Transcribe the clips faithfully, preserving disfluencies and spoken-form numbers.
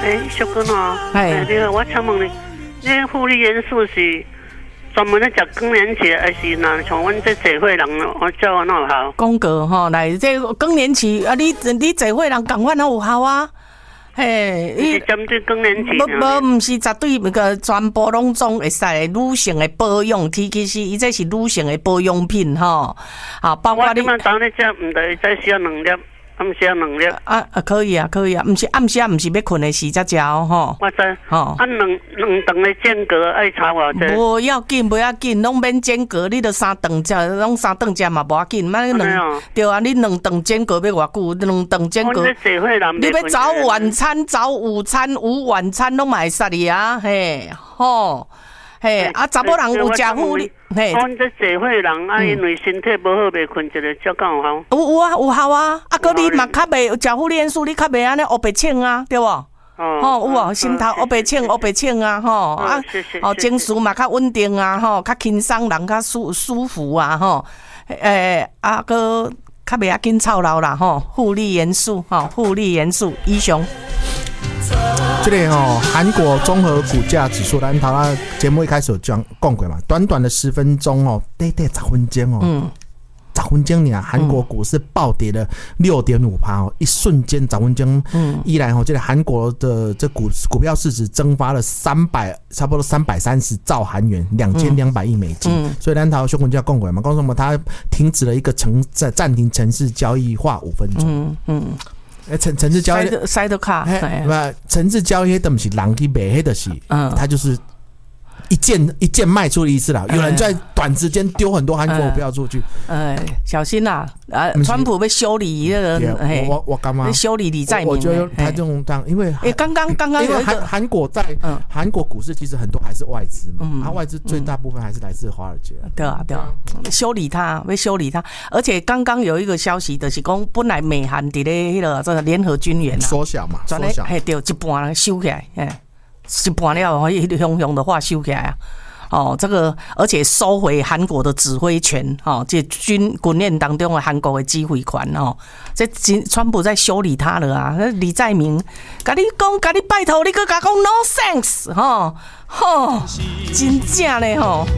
哎，小哥哦，哎，你好，我请问你，你护理元素是专门咧食更年期，还是那像阮这社会人，我照我哪有效？ 讲过吼，来这更年期啊，你你社会人共款哪有效啊？嘿， 伊是针对更年期。 无无，毋是绝对那个全部拢总会使女性的保养，其其实伊这是女性的保养品吼，啊，包括你。 我今麦当你食，毋得再需要两粒。暗时两粒啊啊可以啊可以啊，毋是暗时啊，毋是要困的时才食吼。 我知吼，啊两两顿的间隔爱差偌济。无要紧，不要紧，拢免间隔，你着三顿食，拢三顿食嘛无要紧。莫两对啊，你两顿间隔要偌久？两顿间隔。你要早晚餐、早午餐、午晚餐拢嘛会使哩啊，嘿吼。嘿，啊，查某人有食护理， 嘿，阮这社会人啊，因为身体无好，袂困一个，才敢有效。 有有啊，有效啊，啊，搁你嘛较袂食护理元素，你较袂安尼黑白请啊，对无？哦，有啊，心头黑白请，黑白请啊，吼啊，哦，情绪嘛较稳定啊，吼，较轻松，人较舒舒服啊，吼，诶，啊，搁较袂要紧操劳啦，吼，护理元素，吼，护理元素，以上。 这个哦，韩国综合股价指数，咱头啊节目一开始有讲讲过嘛，短短的十分钟哦，短短十分钟哦，嗯，十分钟呢，韩国股市暴跌了六点五趴哦，一瞬间十分钟，嗯，依然哦，这个韩国的这股股票市值蒸发了三百，差不多三百三十兆韩元，两千两百亿美金，嗯，所以咱头新闻就要讲过嘛，讲什么？它停止了一个城在暂停城市交易化五分钟，嗯嗯。诶，城城市交易塞得卡， 不，城市交易都不是人去买，迄就是，嗯，它就是一件一件卖出的意思啦。有人在短时间丢很多韩国股票出去， 哎，小心啦！啊，川普被修理那个， 我我干嘛？ 修理李在明， 我觉得他这种当，因为哎，刚刚刚刚因为韩韩国在韩国股市其实很多还是外资嘛，它外资最大部分还是来自华尔街。 对啊，对啊，修理他，被修理他，而且刚刚有一个消息，就是讲本来美韩伫咧迄个这个联合军援啊， 缩小嘛，缩小， 嘿，对，一半收起来，哎，一半了，可以雄雄的话收起来啊。哦，这个而且收回韩国的指挥权，哦，这军军演当中的韩国的指挥权，哦，这川普在修理他了啊！李在明，甲你讲，甲你拜托，你搁甲讲 no thanks， 吼吼，真正嘞吼。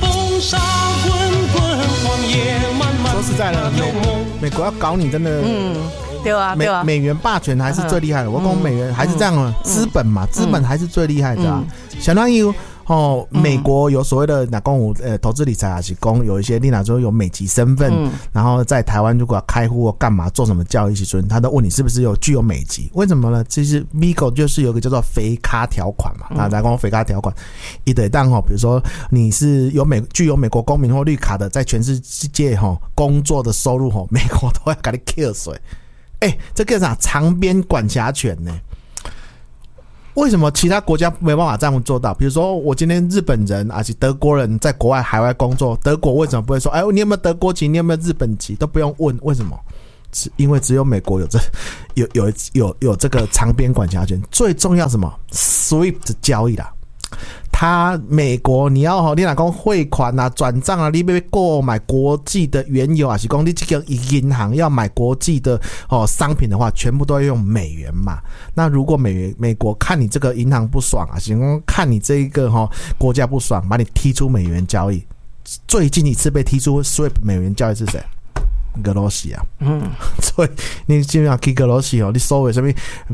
说实在的，美美国要搞你，真的，嗯， 对啊，对啊， 美美元霸权还是最厉害的。我讲美元还是这样啊，资本嘛，资本还是最厉害的啊，相当于。哦，美国有所谓的哪公有呃投资理财还是公有一些，你哪说有美籍身份，嗯、然后在台湾如果要开户或干嘛做什么教育时阵，他都问你是不是有具有美籍？为什么呢？其实 Migo 就是有一个叫做肥咖条款嘛，那来讲肥咖条款，一得当哦，比如说你是有美具有美国公民或绿卡的，在全世界哈工作的收入哈，美国都要给你 kill 水，哎、欸，这个啥长边管辖权呢？为什么其他国家没办法这样做到？比如说，我今天日本人还是德国人在国外海外工作，德国为什么不会说，哎，你有没有德国籍？你有没有日本籍？都不用问，为什么？因为只有美国有这有有有有这个长边管辖权。最重要什么 ？S W I F T 交易啦。他美国你要你若讲汇款啊、转账啊，你要购买国际的原油啊，是讲你这个银行要买国际的哦商品的话，全部都要用美元嘛。那如果美元美国看你这个银行不爽啊，是讲看你这一个哈、哦、国家不爽，把你踢出美元交易。最近一次被踢出 S W I F T 美元交易是谁？俄罗斯啊，嗯，所以你基本上去俄罗斯哦，你所有什么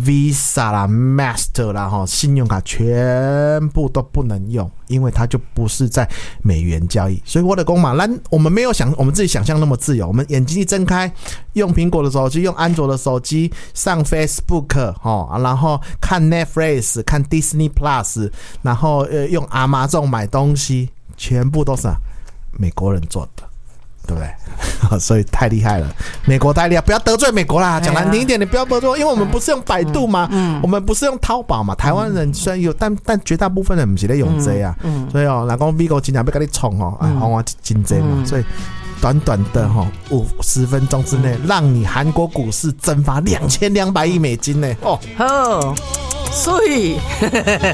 Visa 啦、Master 啦、哈信用卡全部都不能用，因为它就不是在美元交易。所以我的公嘛，咱我们没有想我们自己想象那么自由，我们眼睛一睁开，用苹果的手机，用安卓的手机上 Facebook 哈，然后看 Netflix、看 Disney Plus， 然后呃用 Amazon 买东西，全部都是美国人做的。对不对？所以太厉害了，美国太厉害，不要得罪美国啦。讲难听一点，你不要得罪，因为我们不是用百度嘛，嗯嗯、我们不是用淘宝嘛。台湾人虽然有，但但绝大部分人不是在用这啊。嗯嗯、所以哦，人讲美国经常要跟你冲哦，哎，红花金针嘛。所以短短的哈五十分钟之内，让你韩国股市蒸发两千两百亿美金呢。哦， 好，所以。